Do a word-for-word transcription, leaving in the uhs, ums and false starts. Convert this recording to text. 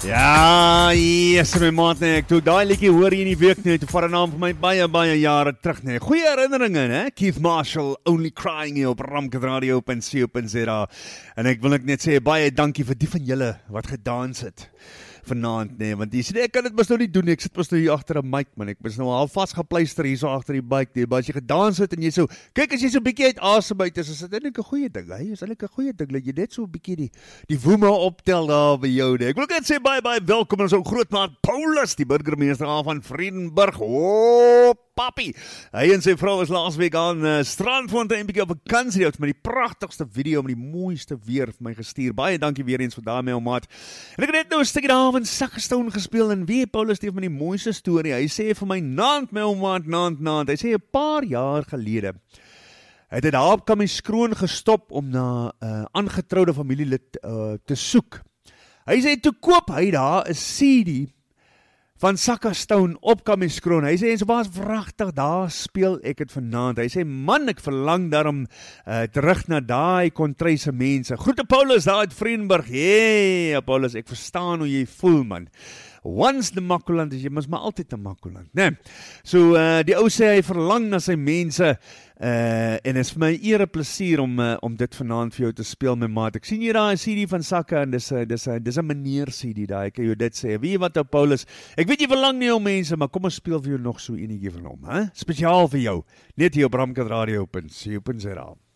Ja, yes, my maat, nee, ek toe daai liedjie hoor hier in die week net, toe vat 'n naam vir my baie, baie jare terug, nee. Goeie herinneringe, né? Keith Marshall, Only Crying hier op Ramkat Radio punt co punt za. En ek wil ek net sê, baie dankie vir die van julle wat gedans het vanaand, nee, want jy sê, ek kan dit mos nou nie doen nie, ek sit mos nou hier agter 'n mic, man, ek is nou al vasgepluister hier so agter die mic, nee, maar as jy gedans het en jy so, kyk as jy so 'n bietjie uit asem uit is, is dit eintlik 'n goeie ding, hè, is eintlik 'n goeie ding, dat jy net so 'n bietjie die, die woeme optel daar by jou, nee. Ek wil net sê, baie, baie welkom aan ons ou grootmaat Paulus, die burgemeester van Vredenburg, oh, papi, hy en sy vrou is laasweek aan uh, Strandfontein, 'n bietjie op vakansie, het met die pragtigste video, met die mooiste weer vir my gestuur, baie dankie weer eens vir daarmee, ou maat, en ek het net nou 'n stukkie daar van Saxstone gespeel, en wie Paulus het met die mooiste storie, hy sê vir my, naand my ou maat, naand, naand, hy sê 'n paar jaar gelede, het hy daar op Kamieskroon gestop, om na 'n uh, aangetroude familielid uh, te soek, hy sê, toe koop hy daar 'n C D, van Saxstone op Kamieskroon, hy sê, en so was vragtig, daar speel ek het vanaand, hy sê, man, ek verlang daarom uh, terug na daai kontryse mense, groete Paulus daar uit Vredenburg, hey, Paulus, ek verstaan hoe jy voel, man, once the Makkoland is, jy mos maar altyd 'n Makkoland, nee, so uh, die ou sê, hy verlang na sy mense, Uh, en is vir my eer en plesier om, uh, om dit vanaand vir jou te speel, my maat. Ek sien hier daar 'n C D van Sakke, en dis 'n dis 'n dis 'n meneer C D daar, ek kan jou dit sê. Weet jy wat, ou Paulus, ek weet jy verlang nie om mense, maar kom ons speel vir jou nog so enetjie van hom, hè? Spesiaal vir jou, net hier op Ramkat Radio punt co punt za.